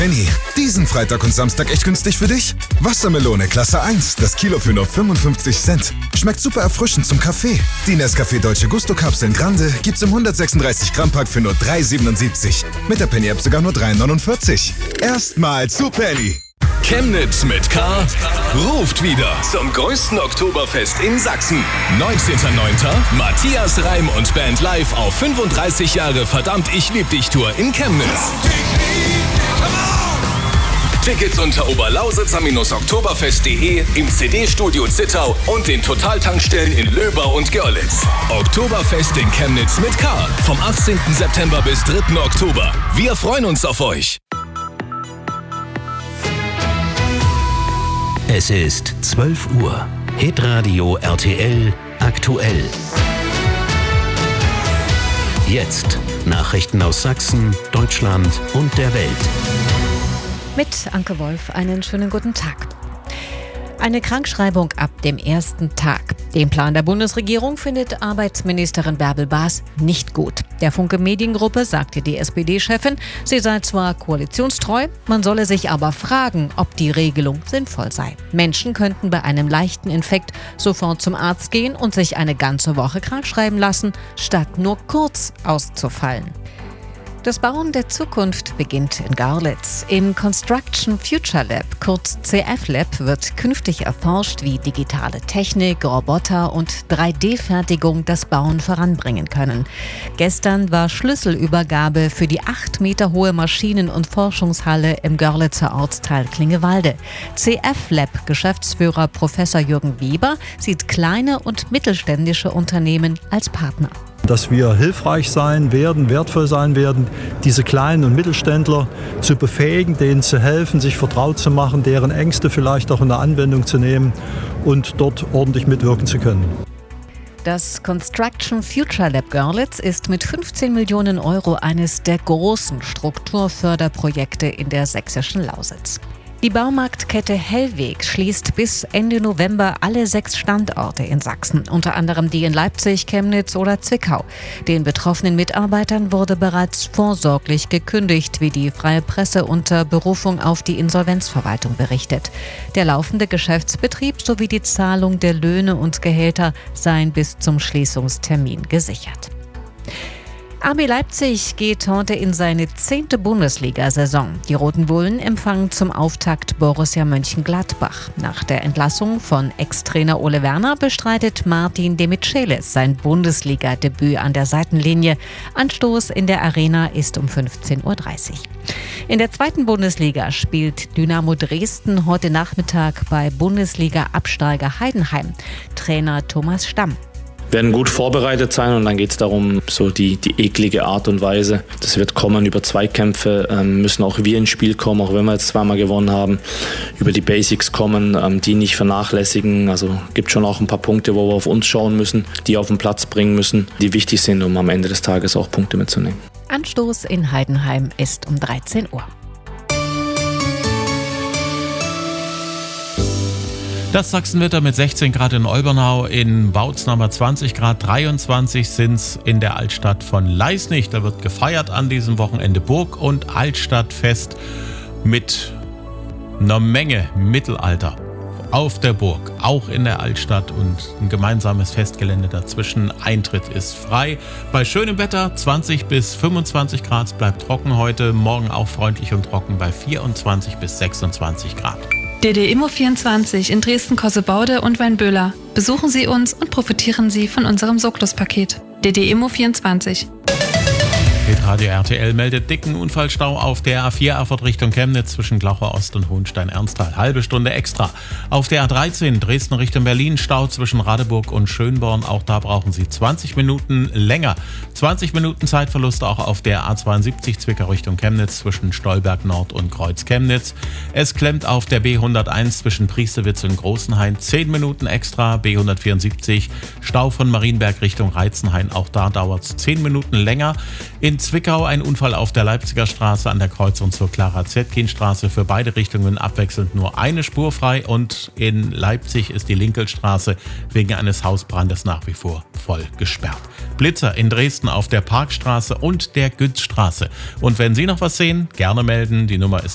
Penny, diesen Freitag und Samstag echt günstig für dich? Wassermelone Klasse 1, das Kilo für nur 55 Cent. Schmeckt super erfrischend zum Kaffee. Die Nescafé Dolce Gusto Kapseln Grande gibt's im 136 Gramm Pack für nur 3,77. Mit der Penny App sogar nur 3,49. Erstmal zu Penny. Chemnitz mit K ruft wieder zum größten Oktoberfest in Sachsen. 19.09. Matthias Reim und Band live auf 35 Jahre Verdammt, ich lieb dich Tour in Chemnitz. Tickets unter oberlausitzer-oktoberfest.de, im CD-Studio Zittau und den Totaltankstellen in Löber und Görlitz. Oktoberfest in Chemnitz mit K. Vom 18. September bis 3. Oktober. Wir freuen uns auf euch. Es ist 12 Uhr. Hitradio RTL aktuell. Jetzt Nachrichten aus Sachsen, Deutschland und der Welt. Mit Anke Wolf einen schönen guten Tag. Eine Krankschreibung ab dem ersten Tag. Den Plan der Bundesregierung findet Arbeitsministerin Bärbel Baas nicht gut. Der Funke Mediengruppe sagte die SPD-Chefin, sie sei zwar koalitionstreu, man solle sich aber fragen, ob die Regelung sinnvoll sei. Menschen könnten bei einem leichten Infekt sofort zum Arzt gehen und sich eine ganze Woche krankschreiben lassen, statt nur kurz auszufallen. Das Bauen der Zukunft beginnt in Görlitz. Im Construction Future Lab, kurz CF Lab, wird künftig erforscht, wie digitale Technik, Roboter und 3D-Fertigung das Bauen voranbringen können. Gestern war Schlüsselübergabe für die 8 Meter hohe Maschinen- und Forschungshalle im Görlitzer Ortsteil Klingewalde. CF Lab Geschäftsführer Professor Jürgen Weber sieht kleine und mittelständische Unternehmen als Partner. Dass wir hilfreich sein werden, wertvoll sein werden, diese kleinen und Mittelständler zu befähigen, denen zu helfen, sich vertraut zu machen, deren Ängste vielleicht auch in der Anwendung zu nehmen und dort ordentlich mitwirken zu können. Das Construction Future Lab Görlitz ist mit 15 Millionen Euro eines der großen Strukturförderprojekte in der sächsischen Lausitz. Die Baumarktkette Hellweg schließt bis Ende November alle 6 Standorte in Sachsen, unter anderem die in Leipzig, Chemnitz oder Zwickau. Den betroffenen Mitarbeitern wurde bereits vorsorglich gekündigt, wie die Freie Presse unter Berufung auf die Insolvenzverwaltung berichtet. Der laufende Geschäftsbetrieb sowie die Zahlung der Löhne und Gehälter seien bis zum Schließungstermin gesichert. RB Leipzig geht heute in seine 10. Bundesliga-Saison. Die Roten Bullen empfangen zum Auftakt Borussia Mönchengladbach. Nach der Entlassung von Ex-Trainer Ole Werner bestreitet Martin de Michelis sein Bundesliga-Debüt an der Seitenlinie. Anstoß in der Arena ist um 15.30 Uhr. In der 2. Bundesliga spielt Dynamo Dresden heute Nachmittag bei Bundesliga-Absteiger Heidenheim. Trainer Thomas Stamm. Wir werden gut vorbereitet sein und dann geht es darum, so die eklige Art und Weise. Das wird kommen über Zweikämpfe, müssen auch wir ins Spiel kommen, auch wenn wir jetzt zweimal gewonnen haben. Über die Basics kommen, die nicht vernachlässigen. Also gibt schon auch ein paar Punkte, wo wir auf uns schauen müssen, die auf den Platz bringen müssen, die wichtig sind, um am Ende des Tages auch Punkte mitzunehmen. Anstoß in Heidenheim ist um 13 Uhr. Das Sachsenwetter mit 16 Grad in Olbernau, in Bautzen 20 Grad, 23 sind es in der Altstadt von Leisnig. Da wird gefeiert an diesem Wochenende Burg- und Altstadtfest mit einer Menge Mittelalter auf der Burg, auch in der Altstadt und ein gemeinsames Festgelände dazwischen. Eintritt ist frei. Bei schönem Wetter 20 bis 25 Grad, es bleibt trocken heute, morgen auch freundlich und trocken bei 24 bis 26 Grad. DD Immo24 in Dresden-Kossebaude und Weinböhler. Besuchen Sie uns und profitieren Sie von unserem Socklus-Paket. DD Immo24. Hitradio RTL meldet dicken Unfallstau auf der A4 Erfurt Richtung Chemnitz zwischen Glaucher Ost und Hohenstein-Ernsthal. Halbe Stunde extra. Auf der A13 Dresden Richtung Berlin Stau zwischen Radeburg und Schönborn. Auch da brauchen Sie 20 Minuten länger. 20 Minuten Zeitverlust auch auf der A72 Zwickau Richtung Chemnitz zwischen Stolberg Nord und Kreuz Chemnitz. Es klemmt auf der B101 zwischen Priesterwitz und Großenhain. 10 Minuten extra. B174 Stau von Marienberg Richtung Reitzenhain. Auch da dauert es 10 Minuten länger. In Zwickau ein Unfall auf der Leipziger Straße an der Kreuzung zur Clara-Zetkin-Straße. Für beide Richtungen abwechselnd nur eine Spur frei. Und in Leipzig ist die Linkelstraße wegen eines Hausbrandes nach wie vor voll gesperrt. Blitzer in Dresden auf der Parkstraße und der Günzstraße. Und wenn Sie noch was sehen, gerne melden. Die Nummer ist